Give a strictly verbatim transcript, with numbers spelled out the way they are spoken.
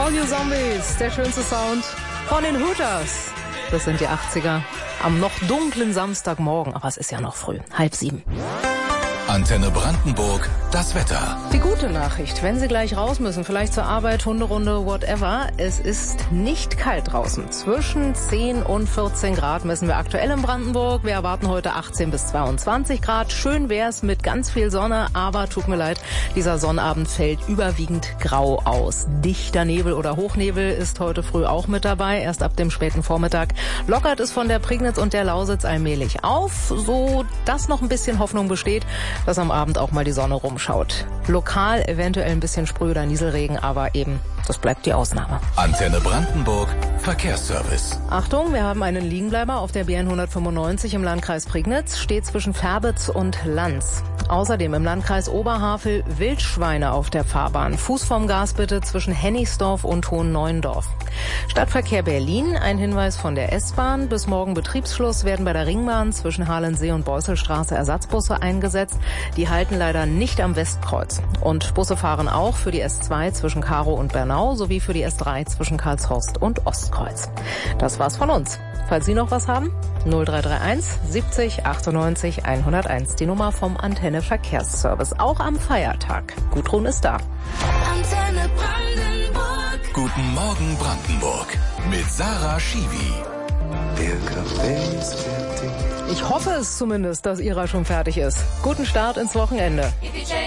All You Zombies, der schönste Sound von den Hooters. Das sind die achtziger. Am noch dunklen Samstagmorgen, aber es ist ja noch früh, halb sieben. Antenne Brandenburg, das Wetter. Die gute Nachricht, wenn Sie gleich raus müssen, vielleicht zur Arbeit, Hunderunde, whatever, es ist nicht kalt draußen. Zwischen zehn und vierzehn Grad messen wir aktuell in Brandenburg. Wir erwarten heute achtzehn bis zweiundzwanzig Grad. Schön wär's mit ganz viel Sonne, aber tut mir leid, dieser Sonnabend fällt überwiegend grau aus. Dichter Nebel oder Hochnebel ist heute früh auch mit dabei, erst ab dem späten Vormittag. Lockert es von der Prignitz und der Lausitz allmählich auf, so dass noch ein bisschen Hoffnung besteht, dass am Abend auch mal die Sonne rumschaut. Lokal eventuell ein bisschen Sprüh- oder Nieselregen, aber eben, das bleibt die Ausnahme. Antenne Brandenburg, Verkehrsservice. Achtung, wir haben einen Liegenbleiber auf der B N hundertfünfundneunzig im Landkreis Prignitz, steht zwischen Färbitz und Lanz. Außerdem im Landkreis Oberhavel Wildschweine auf der Fahrbahn. Fuß vom Gas bitte zwischen Hennigsdorf und Hohenneuendorf. Stadtverkehr Berlin, ein Hinweis von der S-Bahn. Bis morgen Betriebsschluss werden bei der Ringbahn zwischen Halensee und Beuselstraße Ersatzbusse eingesetzt. Die halten leider nicht am Westkreuz. Und Busse fahren auch für die S zwei zwischen Karow und Bernau sowie für die S drei zwischen Karlshorst und Ostkreuz. Das war's von uns. Falls Sie noch was haben, null drei drei eins siebzig achtundneunzig hunderteins, die Nummer vom Antenne Verkehrsservice. Auch am Feiertag. Gudrun ist da. Antenne Brandenburg. Guten Morgen Brandenburg mit Sarah Schiwi. Der Kaffee ist fertig. Ich hoffe es zumindest, dass Ihrer schon fertig ist. Guten Start ins Wochenende.